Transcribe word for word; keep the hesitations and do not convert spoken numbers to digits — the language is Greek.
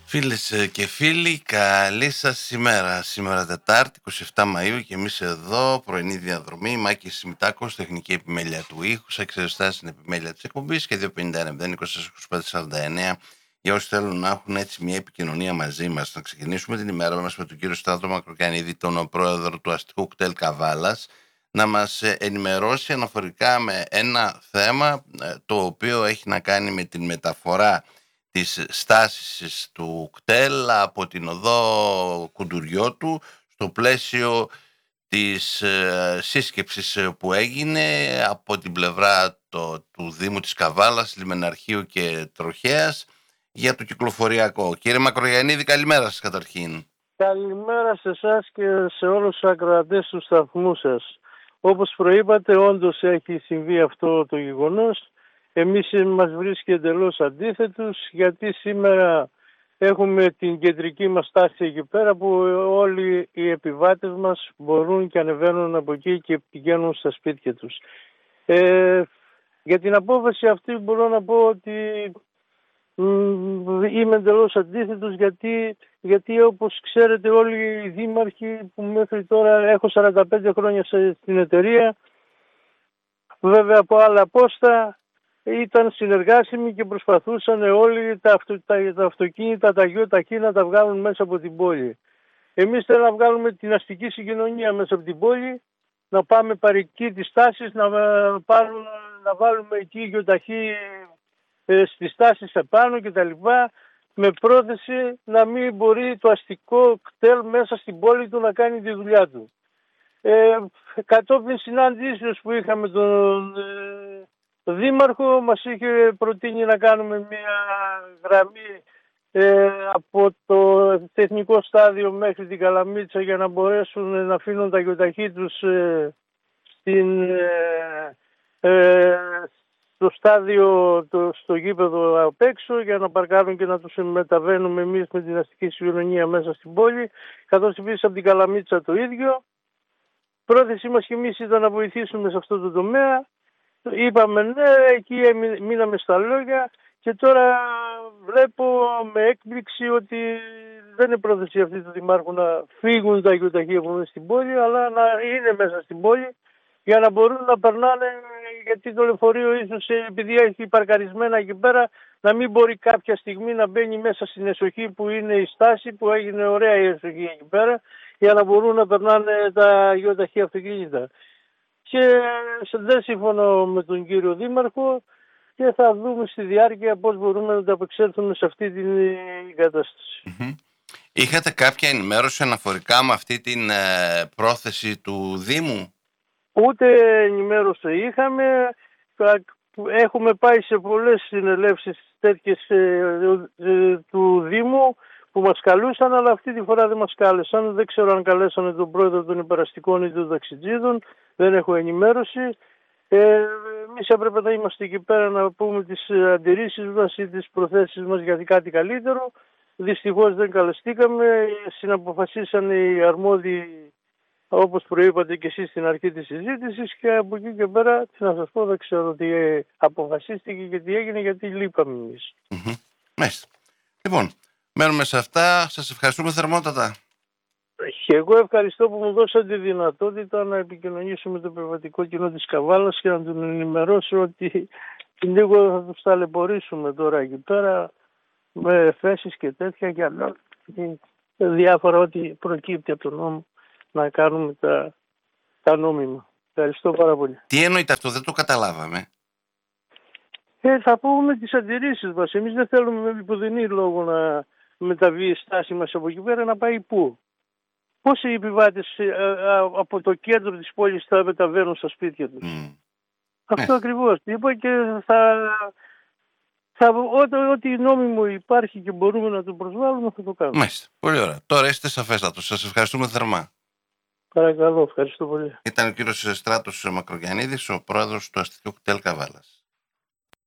Φίλες ε, και φίλοι, καλή σας ημέρα. Σήμερα Τετάρτη, είκοσι επτά Μαΐου, και εμείς εδώ, πρωινή διαδρομή. Μάκης Σιμητάκος, τεχνική επιμέλεια του ήχου, σε εξαιρεστά στην επιμέλεια της εκπομπής, και δύο πενήντα ένα μηδέν είκοσι τέσσερα είκοσι πέντε σαράντα εννέα για όσοι θέλουν να έχουν έτσι μια επικοινωνία μαζί μας. Να ξεκινήσουμε την ημέρα μας με τον κύριο Στράτο Μακροκιανίδη, τον πρόεδρο του αστικού κτέλ Καβάλας, να μας ενημερώσει αναφορικά με ένα θέμα το οποίο έχει να κάνει με την μεταφορά της στάσης του κτέλ από την οδό Κουντουριώτου στο πλαίσιο της ε, σύσκεψης που έγινε από την πλευρά το, του Δήμου της Καβάλας, Λιμεναρχείου και Τροχέας για το κυκλοφοριακό. Κύριε Μακρογιαννίδη, καλημέρα σας καταρχήν. Καλημέρα σε εσάς και σε όλους τους ακροατές του σταθμού σας. Όπως προείπατε, όντως έχει συμβεί αυτό το γεγονός. Εμείς μας βρίσκει εντελώς αντίθετους, γιατί σήμερα έχουμε την κεντρική μας στάση εκεί πέρα που όλοι οι επιβάτες μας μπορούν και ανεβαίνουν από εκεί και πηγαίνουν στα σπίτια τους. Ε, για την απόφαση αυτή μπορώ να πω ότι μ, είμαι εντελώς αντίθετος, γιατί, γιατί όπως ξέρετε όλοι οι δήμαρχοι που μέχρι τώρα έχω σαράντα πέντε χρόνια στην εταιρεία, βέβαια από άλλα πόστα, ήταν συνεργάσιμοι και προσπαθούσαν όλοι τα, αυτο, τα, τα αυτοκίνητα, τα γιοταχή να τα βγάλουν μέσα από την πόλη. Εμείς θέλουμε να βγάλουμε την αστική συγκοινωνία μέσα από την πόλη, να πάμε παρική τις τάσεις, να, πάρουν, να βάλουμε εκεί γιοταχή ε, στις τάσεις επάνω κτλ. Με πρόθεση να μην μπορεί το αστικό κτέλ μέσα στην πόλη του να κάνει τη δουλειά του. Ε, κατόπιν συνάντησεως που είχαμε τον ε, Δήμαρχο, μας είχε προτείνει να κάνουμε μια γραμμή ε, από το τεχνικό στάδιο μέχρι την Καλαμίτσα για να μπορέσουν να αφήνουν τα γιοταχή τους ε, στην, ε, ε, στο στάδιο, το, στο γήπεδο απ' έξω, για να παρκάρουν και να τους μεταβαίνουμε εμείς με την αστική συγκοινωνία μέσα στην πόλη, καθώς επίσης από την Καλαμίτσα το ίδιο. Πρόθεσή μας και εμείς ήταν να βοηθήσουμε σε αυτό το τομέα. Είπαμε ναι, εκεί μείναμε στα λόγια, και τώρα βλέπω με έκπληξη ότι δεν είναι πρόθεση αυτή του Δημάρχου να φύγουν τα γιοταχή από μέσα στην πόλη, αλλά να είναι μέσα στην πόλη για να μπορούν να περνάνε, γιατί το λεωφορείο ίσως επειδή έχει παρκαρισμένα εκεί πέρα να μην μπορεί κάποια στιγμή να μπαίνει μέσα στην εσοχή που είναι η στάση, που έγινε ωραία η εσοχή εκεί πέρα, για να μπορούν να περνάνε τα γιοταχή αυτοκίνητα. Και δεν συμφωνώ με τον κύριο Δήμαρχο και θα δούμε στη διάρκεια πώς μπορούμε να τα απεξέλθουμε σε αυτή την κατάσταση. Mm-hmm. Είχατε κάποια ενημέρωση αναφορικά με αυτή την ε, πρόθεση του Δήμου? Ούτε ενημέρωση είχαμε. Έχουμε πάει σε πολλές συνελεύσεις τέτοιες ε, ε, του Δήμου που μας καλούσαν, αλλά αυτή τη φορά δεν μας κάλεσαν. Δεν ξέρω αν καλέσανε τον πρόεδρο των υπεραστικών ή των ταξιτζίδων. Δεν έχω ενημέρωση. Ε, εμείς έπρεπε να είμαστε εκεί πέρα να πούμε τις αντιρρήσεις μας ή τις προθέσεις μας για κάτι καλύτερο. Δυστυχώς δεν καλεστήκαμε. Συναποφασίσαν οι αρμόδιοι, όπως προείπατε και εσείς στην αρχή της συζήτησης, και από εκεί και πέρα, τι να σας πω, δεν ξέρω τι αποφασίστηκε και τι έγινε, γιατί λείπαμε εμείς. Mm-hmm. Μάλιστα. Λοιπόν, μένουμε σε αυτά. Σας ευχαριστούμε θερμότατα. Και εγώ ευχαριστώ που μου δώσατε τη δυνατότητα να επικοινωνήσω με το περιβατικό κοινό της Καβάλας και να τον ενημερώσω ότι λίγο θα τους ταλαιπωρήσουμε τώρα εκεί πέρα με θέσεις και τέτοια, και άλλα διάφορα ό,τι προκύπτει από τον νόμο να κάνουμε τα, τα νόμιμα. Ευχαριστώ πάρα πολύ. Τι εννοείται αυτό, δεν το καταλάβαμε. Ε, θα πούμε τις αντιρρήσεις μας. Εμείς δεν θέλουμε με υποδενή λόγο να μεταβεί η στάση μας από εκεί πέρα, να πάει πού. Πόσοι επιβάτες ε, ε, από το κέντρο της πόλης θα μεταβαίνουν στα σπίτια τους. Mm. Αυτό yeah. ακριβώς είπα, και θα, θα, ό,τι, ό,τι νόμιμο υπάρχει και μπορούμε να το προσβάλλουμε θα το κάνουμε. Μάλιστα. Πολύ ωραία. Τώρα είστε σαφέστατος. Σας ευχαριστούμε θερμά. Παρακαλώ, ευχαριστώ πολύ. Ήταν ο κύριος Στράτος Μακρογιαννίδης, ο πρόεδρος του αστικού κτέλ Καβάλας.